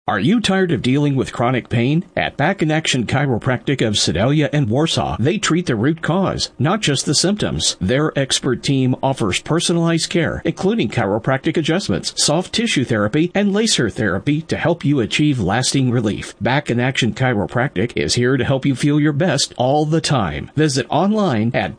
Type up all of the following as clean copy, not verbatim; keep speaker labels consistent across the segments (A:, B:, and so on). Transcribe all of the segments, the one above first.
A: Are you tired of dealing with chronic pain? At Back in Action Chiropractic of Sedalia and Warsaw, they treat the root cause, not just the symptoms. Their expert team offers personalized care, including chiropractic adjustments, soft tissue therapy, and laser therapy to help you achieve lasting relief. Back in Action Chiropractic is here to help you feel your best all the time. Visit online at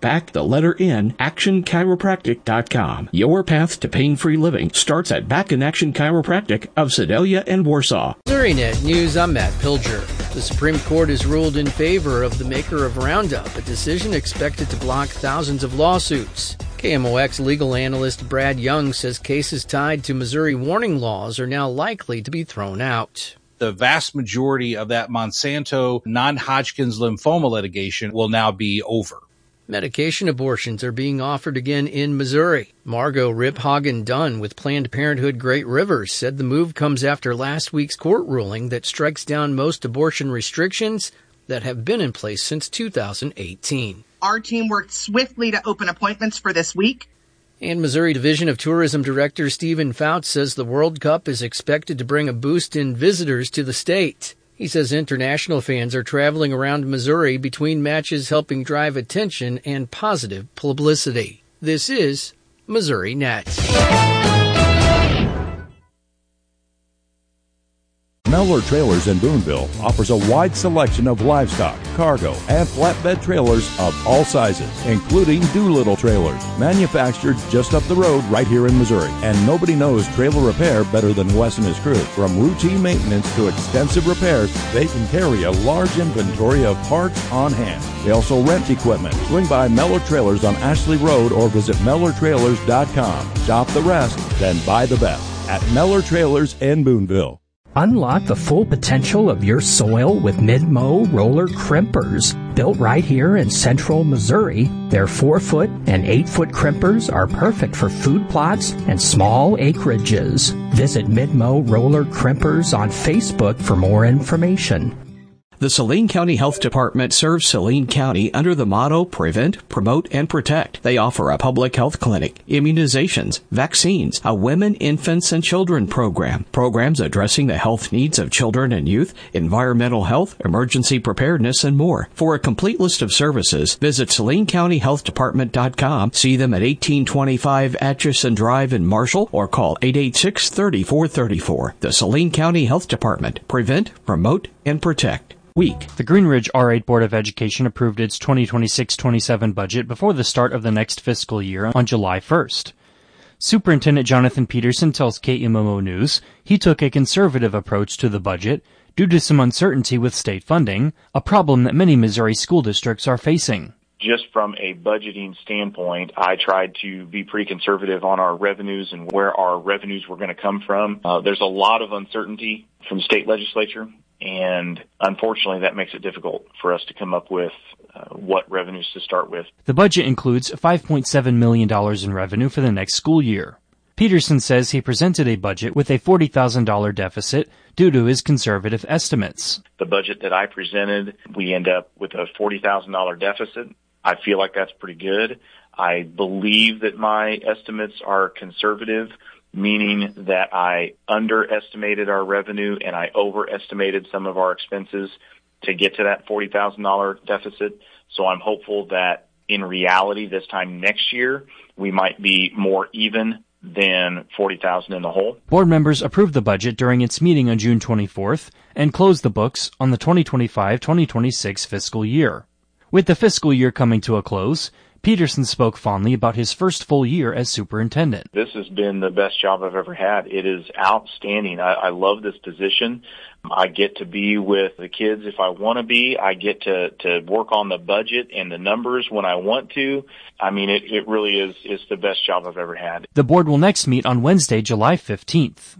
A: actionchiropractic.com. Your path to pain-free living starts at Back in Action Chiropractic of Sedalia and Warsaw.
B: MissouriNet News, I'm Matt Pilger. The Supreme Court has ruled in favor of the maker of Roundup, a decision expected to block thousands of lawsuits. KMOX legal analyst Brad Young says cases tied to Missouri warning laws are now likely to be thrown out.
C: The vast majority of that Monsanto non-Hodgkin's lymphoma litigation will now be over.
B: Medication abortions are being offered again in Missouri. Margot Rip-Hagen-Dunn with Planned Parenthood Great Rivers said the move comes after last week's court ruling that strikes down most abortion restrictions that have been in place since 2018.
D: Our team worked swiftly to open appointments for this week.
B: And Missouri Division of Tourism Director Stephen Fouts says the World Cup is expected to bring a boost in visitors to the state. He says international fans are traveling around Missouri between matches, helping drive attention and positive publicity. This is MissouriNet.
E: Mellor Trailers in Boonville offers a wide selection of livestock, cargo, and flatbed trailers of all sizes, including Doolittle trailers, manufactured just up the road right here in Missouri. And nobody knows trailer repair better than Wes and his crew. From routine maintenance to extensive repairs, they can carry a large inventory of parts on hand. They also rent equipment. Swing by Mellor Trailers on Ashley Road or visit MellorTrailers.com. Shop the rest, then buy the best at Mellor Trailers in Boonville.
F: Unlock the full potential of your soil with Mid-Mow roller crimpers. Built right here in central Missouri, their 4-foot and 8-foot crimpers are perfect for food plots and small acreages. Visit Mid-Mow roller crimpers on Facebook for more information.
A: The Saline County Health Department serves Saline County under the motto Prevent, Promote, and Protect. They offer a public health clinic, immunizations, vaccines, a women, infants, and children program, programs addressing the health needs of children and youth, environmental health, emergency preparedness, and more. For a complete list of services, visit SalineCountyHealthDepartment.com, see them at 1825 Atchison Drive in Marshall, or call 886-3434. The Saline County Health Department. Prevent, Promote, and Protect. Week.
G: The Green Ridge R8 Board of Education approved its 2026-27 budget before the start of the next fiscal year on July 1st. Superintendent Jonathan Peterson tells KMOO News he took a conservative approach to the budget due to some uncertainty with state funding, a problem that many Missouri school districts are facing.
H: Just from a budgeting standpoint, I tried to be pretty conservative on our revenues and where our revenues were going to come from. There's a lot of uncertainty from the state legislature, and unfortunately that makes it difficult for us to come up with what revenues to start with.
G: The budget includes $5.7 million in revenue for the next school year. Peterson says he presented a budget with a $40,000 deficit due to his conservative estimates.
H: The budget that I presented, we end up with a $40,000 deficit. I feel like that's pretty good. I believe that my estimates are conservative, meaning that I underestimated our revenue and I overestimated some of our expenses to get to that $40,000 deficit. So I'm hopeful that in reality this time next year we might be more even than $40,000 in the hole.
G: Board members approved the budget during its meeting on June 24th and closed the books on the 2025-2026 fiscal year. With the fiscal year coming to a close, Peterson spoke fondly about his first full year as superintendent.
H: This has been the best job I've ever had. It is outstanding. I love this position. I get to be with the kids if I want to be. I get to work on the budget and the numbers when I want to. I mean, it really is the best job I've ever had.
G: The board will next meet on Wednesday, July 15th.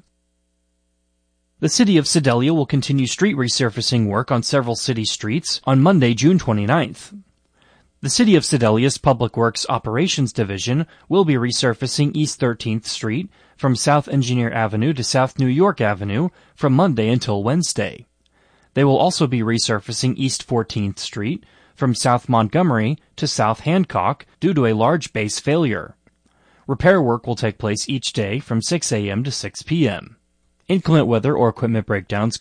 G: The city of Sedalia will continue street resurfacing work on several city streets on Monday, June 29th. The City of Sedalia's Public Works Operations Division will be resurfacing East 13th Street from South Engineer Avenue to South New York Avenue from Monday until Wednesday. They will also be resurfacing East 14th Street from South Montgomery to South Hancock due to a large base failure. Repair work will take place each day from 6 a.m. to 6 p.m. Inclement weather or equipment breakdowns